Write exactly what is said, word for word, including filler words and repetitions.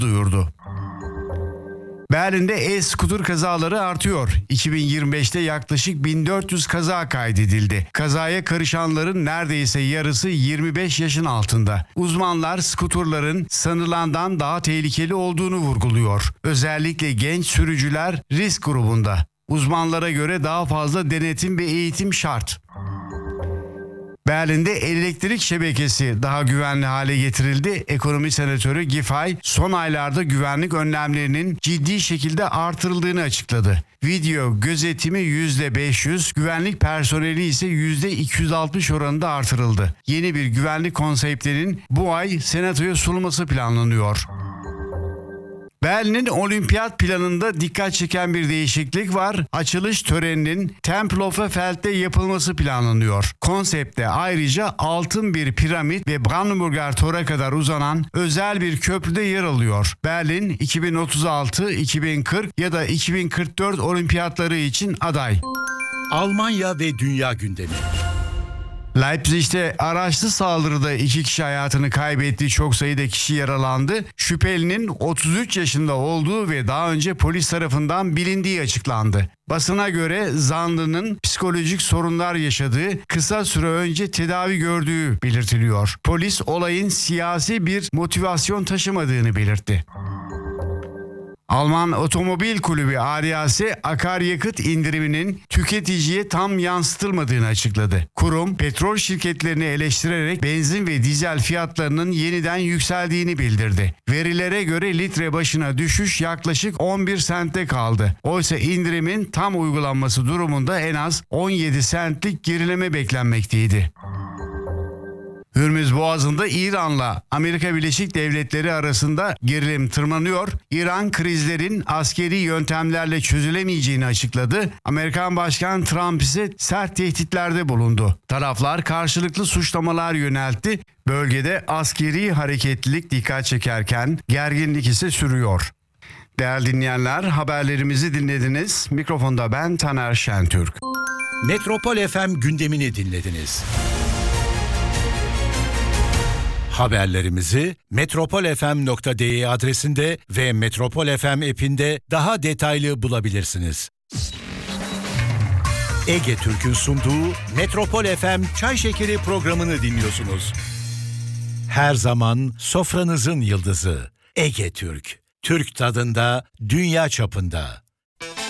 duyurdu. Berlin'de e-scooter kazaları artıyor. iki bin yirmi beşte yaklaşık bin dört yüz kaza kaydedildi. Kazaya karışanların neredeyse yarısı yirmi beş yaşın altında. Uzmanlar skuterların sanılandan daha tehlikeli olduğunu vurguluyor. Özellikle genç sürücüler risk grubunda. Uzmanlara göre daha fazla denetim ve eğitim şart. Berlin'de elektrik şebekesi daha güvenli hale getirildi. Ekonomi senatörü Giffey son aylarda güvenlik önlemlerinin ciddi şekilde artırıldığını açıkladı. Video gözetimi yüzde beş yüz, güvenlik personeli ise yüzde iki yüz altmış oranında artırıldı. Yeni bir güvenlik konseptinin bu ay senatoya sunulması planlanıyor. Berlin'in olimpiyat planında dikkat çeken bir değişiklik var. Açılış töreninin Tempelhofer yapılması planlanıyor. Konsepte ayrıca altın bir piramit ve Brandenburger Tor'a kadar uzanan özel bir köprüde yer alıyor. Berlin iki bin otuz altı, iki bin kırk ya da iki bin kırk dört olimpiyatları için aday. Almanya ve dünya gündemi. Leipzig'te araçlı saldırıda iki kişi hayatını kaybetti, çok sayıda kişi yaralandı. Şüphelinin otuz üç yaşında olduğu ve daha önce polis tarafından bilindiği açıklandı. Basına göre zanlının psikolojik sorunlar yaşadığı, kısa süre önce tedavi gördüğü belirtiliyor. Polis olayın siyasi bir motivasyon taşımadığını belirtti. Alman Otomobil Kulübü A D A C akaryakıt indiriminin tüketiciye tam yansıtılmadığını açıkladı. Kurum, petrol şirketlerini eleştirerek benzin ve dizel fiyatlarının yeniden yükseldiğini bildirdi. Verilere göre litre başına düşüş yaklaşık on bir sente kaldı. Oysa indirimin tam uygulanması durumunda en az on yedi sentlik gerileme beklenmekteydi. Hürmüz Boğazı'nda İran'la Amerika Birleşik Devletleri arasında gerilim tırmanıyor. İran krizlerin askeri yöntemlerle çözülemeyeceğini açıkladı. Amerikan Başkanı Trump ise sert tehditlerde bulundu. Taraflar karşılıklı suçlamalar yöneltti. Bölgede askeri hareketlilik dikkat çekerken gerginlik ise sürüyor. Değerli dinleyenler, haberlerimizi dinlediniz. Mikrofonda ben Taner Şentürk. Metropol F M gündemini dinlediniz. Haberlerimizi metropol f m nokta d e adresinde ve Metropol F M app'inde daha detaylı bulabilirsiniz. Ege Türk'ün sunduğu Metropol F M Çay Şekeri programını dinliyorsunuz. Her zaman sofranızın yıldızı Ege Türk. Türk tadında, dünya çapında.